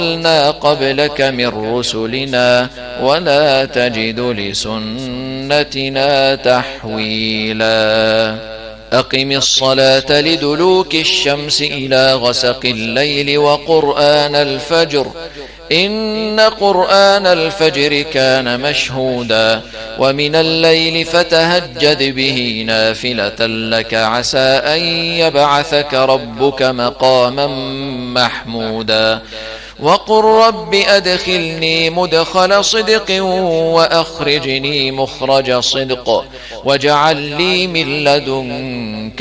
أرسلنا قبلك من رسلنا ولا تجد لسنتنا تحويلا. أقم الصلاة لدلوك الشمس إلى غسق الليل وقرآن الفجر إن قرآن الفجر كان مشهودا ومن الليل فتهجد به نافلة لك عسى أن يبعثك ربك مقاما محمودا وقل رب أدخلني مدخل صدق وأخرجني مخرج صدق واجعل لي من لدنك